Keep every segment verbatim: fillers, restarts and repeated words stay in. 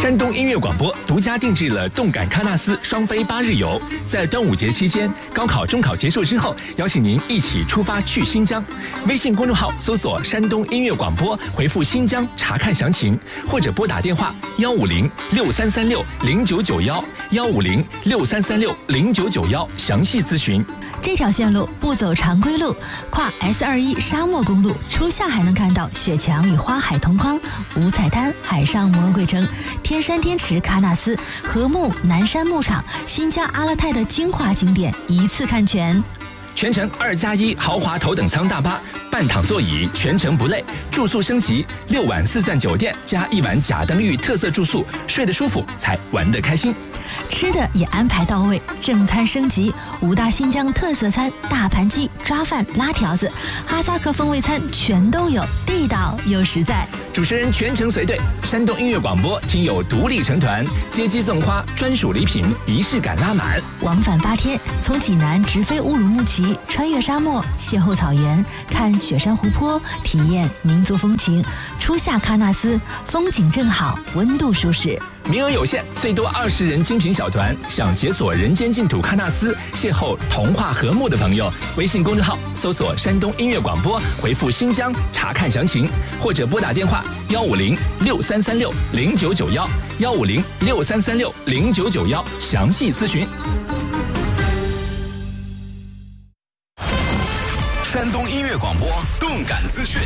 山东音乐广播独家定制了动感喀纳斯双飞八日游，在端午节期间，高考、中考结束之后，邀请您一起出发去新疆。微信公众号搜索“山东音乐广播”，回复“新疆”查看详情，或者拨打电话幺五零六三三六零九九幺幺五零六三三六零九九幺详细咨询。 这条线路不走常规路，跨 S 二一 沙漠公路，初夏还能看到雪墙与花海同框，五彩滩、海上魔鬼城、天山天池、喀纳斯、禾木、南山牧场、新疆阿勒泰的精华景点一次看全。 全程二加一豪华头等舱大巴，半躺座椅，全程不累。住宿升级，六晚四钻酒店加一晚甲登峪特色住宿，睡得舒服才玩得开心。 吃的也安排到位，正餐升级，五大新疆特色餐，大盘鸡、抓饭、拉条子，哈萨克风味餐全都有，地道又实在。 主持人全程随队，山东音乐广播听友独立成团，接机送花，专属礼品，仪式感拉满。 往返八天，从济南直飞乌鲁木齐，穿越沙漠，邂逅草原，看雪山湖泊，体验民族风情。初夏喀纳斯，风景正好，温度舒适。 名额有限，最多二十人精品小团。想解锁人间净土喀纳斯，邂逅童话和睦的朋友，微信公众号搜索山东音乐广播，回复新疆查看详情，或者拨打电话幺五零六三三六零九九幺幺五零六三三六零九九幺详细咨询。 山东音乐广播动感资讯。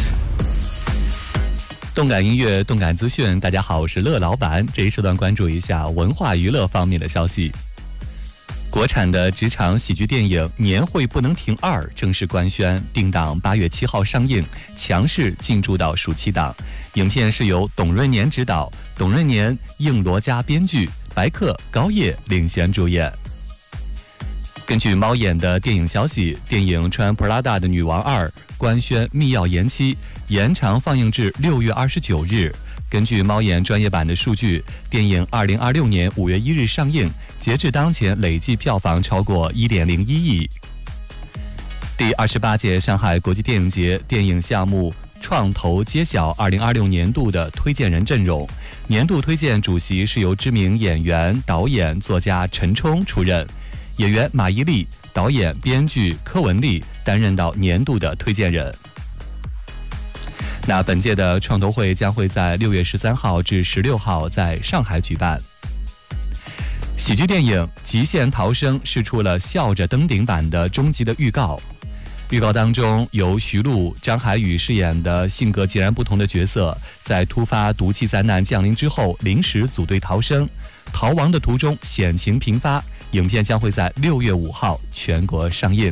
动感音乐，动感资讯。大家好，我是乐老板。这一时段关注一下文化娱乐方面的消息。国产的职场喜剧电影《年会不能停二》正式官宣，定档八月七号上映，强势进驻到暑期档。影片是由董润年执导，董润年、应罗佳编剧，白客、高叶领衔主演。根据猫眼的电影消息，电影《穿 Prada 的女王二》官宣密钥延期，延长放映至六月二十九日。根据猫眼专业版的数据，电影二零二六年五月一日上映，截至当前累计票房超过一点零一亿。第二十八届上海国际电影节电影项目创投揭晓二零二六年度的推荐人阵容，年度推荐主席是由知名演员、导演、作家陈冲出任。演员马伊琍、导演、编剧柯文丽担任到年度的推荐人。那本届的创投会将会在六月十三号至十六号在上海举办。喜剧电影《极限逃生》释出了笑着登顶版的终极的预告。预告当中，由徐璐、张涵予饰演的性格截然不同的角色，在突发毒气灾难降临之后，临时组队逃生，逃亡的途中险情频发。影片将会在六月五号全国上映。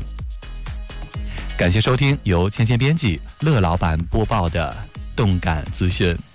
感谢收听由芊芊编辑、乐老板播报的动感资讯。